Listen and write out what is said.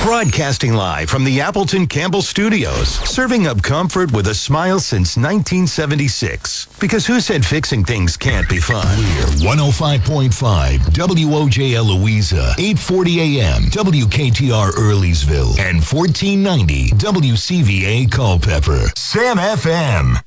Broadcasting live from the Appleton Campbell Studios, serving up comfort with a smile since 1976. Because who said fixing things can't be fun? We're 105.5 WOJL Louisa, 840 AM, WKTR Earleysville, and 1490 WCVA Culpeper. Sam FM.